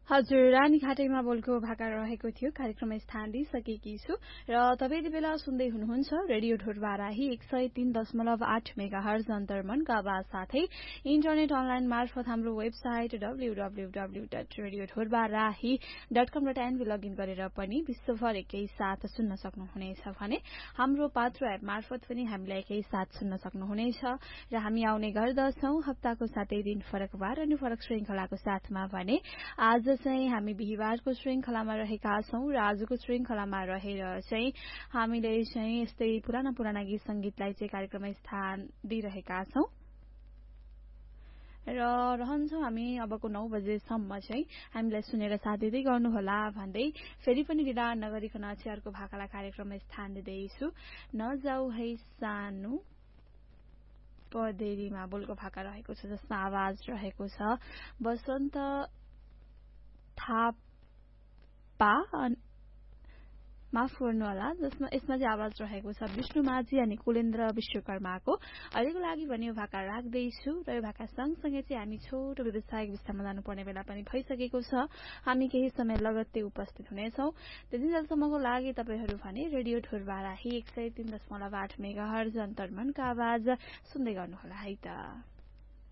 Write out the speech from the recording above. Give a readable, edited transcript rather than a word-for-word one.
हजुर, रानीघाटैमा बोलको भाका रहेको थियो। कार्यक्रममा स्थान दिइसकेकी छु र तपाईँ यति बेला सुन्दै हुनुहुन्छ रेडियो ढोरबाराही 103.8 मेगाहर्ज अन्तर्मनका आवाज साथै इन्टरनेट अनलाइन मार्फत हाम्रो वेबसाइट www.radiodhorbarahi.com.nb लगइन गरेर पनि विश्वभर एकैसाथ सुन्न सक्नुहुनेछ भने हाम्रो पात्रो एप मार्फत पनि हामीलाई एकैसाथ सुन्न सक्नुहुनेछ र हामी आउने गर्दछौं हप्ताको 7 दिन फरकबार अनि फरक श्रृंखलाको साथमा भने आज चाहिँ हामी बिहीबारको श्रृंखलामा रहेका छौं र आजको श्रृंखलामा रहेर चाहिँ हामीले चाहिँ यस्तै पुराना गीत संगीतलाई चाहिँ कार्यक्रममा स्थान दिइरहेका छौं र रहन्छौं हामी अबको 9 बजेसम्म चाहिँ हामीलाई सुनेर साथ दिँदै गर्नुहोला भन्दै फेरि पनि विदा नगरिकन अर्को भाकालाई कार्यक्रममा स्थान दिँदैछु। नजाऊ है सानो पदेरीमा बोलको भाका रहेको छ जसमा आवाज रहेको छ बसन्त थापा माफ गर्नु होला जसमा यसमा चाहिँ आवाज रहेको छ विष्णु माझी अनि कुलेन्द्र विश्वकर्माको। अहिलेको लागि भने यो भाका राख्दैछु र यो भाका सँगसँगै चाहिँ हामी छोटो व्यवसायिक विश्राममा जानुपर्ने बेला पनि भइसकेको छ। हामी केही समय लगत्तै उपस्थित हुनेछौं। त्यतिन्जेलसम्मको लागि तपाईहरू भने रेडियो ढोरबाराही 103.8 मेगाहर्ज अन्तर्मनका आवाज सुन्दै गर्नुहोला है त।